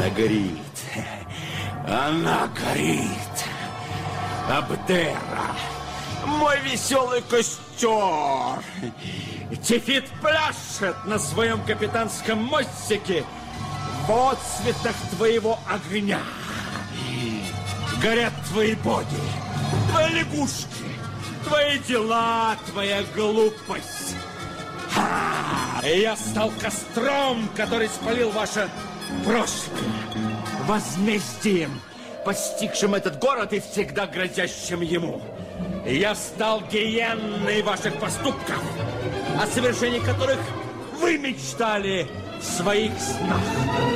Она горит. Она горит. Абдера, мой веселый костер. Тифит пляшет на своем капитанском мостике в отцветах твоего огня. Горят твои боги, твои лягушки, твои дела, твоя глупость. И я стал костром, который спалил ваше прошлое, возмездием, постигшим этот город и всегда грозящим ему. И я стал гиенной ваших поступков, о совершении которых вы мечтали в своих снах.